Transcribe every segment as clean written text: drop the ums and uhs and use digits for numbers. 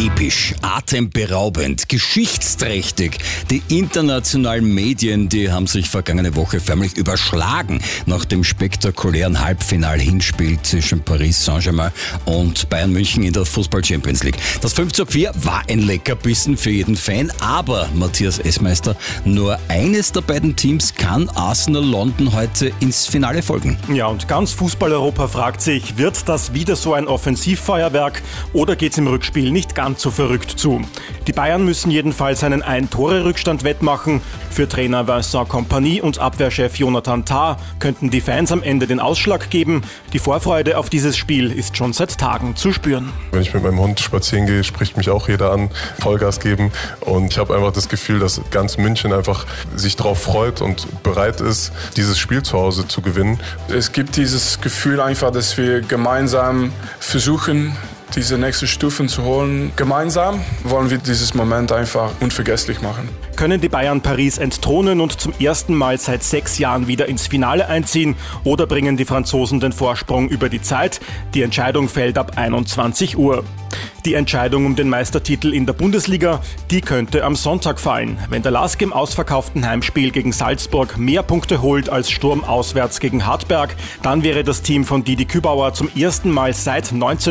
Episch, atemberaubend, geschichtsträchtig. Die internationalen Medien, die haben sich vergangene Woche förmlich überschlagen nach dem spektakulären Halbfinal-Hinspiel zwischen Paris Saint-Germain und Bayern München in der Fußball-Champions League. Das 5:4 war ein Leckerbissen für jeden Fan, aber, Matthias Essmeister, nur eines der beiden Teams kann Arsenal London heute ins Finale folgen. Ja, und ganz Fußball-Europa fragt sich, wird das wieder so ein Offensivfeuerwerk oder geht's im Rückspiel nicht ganz so verrückt zu? Die Bayern müssen jedenfalls einen Ein-Tore-Rückstand wettmachen. Für Trainer Vincent Kompany und Abwehrchef Jonathan Tah könnten die Fans am Ende den Ausschlag geben. Die Vorfreude auf dieses Spiel ist schon seit Tagen zu spüren. Wenn ich mit meinem Hund spazieren gehe, spricht mich auch jeder an, Vollgas geben. Und ich habe einfach das Gefühl, dass ganz München einfach sich darauf freut und bereit ist, dieses Spiel zu Hause zu gewinnen. Es gibt dieses Gefühl einfach, dass wir gemeinsam versuchen, diese nächsten Stufen zu holen. Gemeinsam wollen wir dieses Moment einfach unvergesslich machen. Können die Bayern Paris entthronen und zum ersten Mal seit 6 Jahren wieder ins Finale einziehen oder bringen die Franzosen den Vorsprung über die Zeit? Die Entscheidung fällt ab 21 Uhr. Die Entscheidung um den Meistertitel in der Bundesliga, die könnte am Sonntag fallen. Wenn der LASK im ausverkauften Heimspiel gegen Salzburg mehr Punkte holt als Sturm auswärts gegen Hartberg, dann wäre das Team von Didi Kübauer zum ersten Mal seit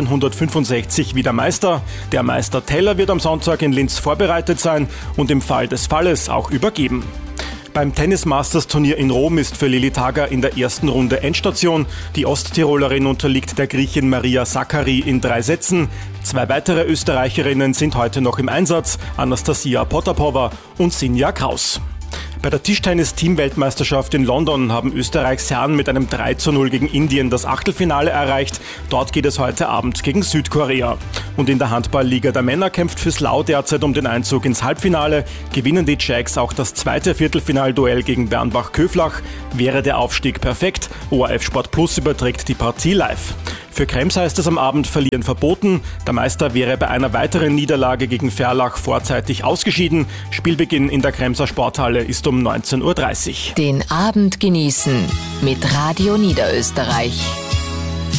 1965 wieder Meister. Der Meister Teller wird am Sonntag in Linz vorbereitet sein und im Fall des Falles auch übergeben. Beim Tennis-Masters-Turnier in Rom ist für Lili Tager in der ersten Runde Endstation. Die Osttirolerin unterliegt der Griechin Maria Sakkari in 3 Sätzen. 2 weitere Österreicherinnen sind heute noch im Einsatz, Anastasia Potapova und Sinja Kraus. Bei der Tischtennis-Team-Weltmeisterschaft in London haben Österreichs Herren mit einem 3:0 gegen Indien das Achtelfinale erreicht. Dort geht es heute Abend gegen Südkorea. Und in der Handball-Liga der Männer kämpft Füßlau derzeit um den Einzug ins Halbfinale. Gewinnen die Jacks auch das zweite Viertelfinalduell gegen Bernbach-Köflach, wäre der Aufstieg perfekt. ORF Sport Plus überträgt die Partie live. Für Krems heißt es am Abend verlieren verboten. Der Meister wäre bei einer weiteren Niederlage gegen Verlach vorzeitig ausgeschieden. Spielbeginn in der Kremser Sporthalle ist um 19:30 Uhr. Den Abend genießen mit Radio Niederösterreich.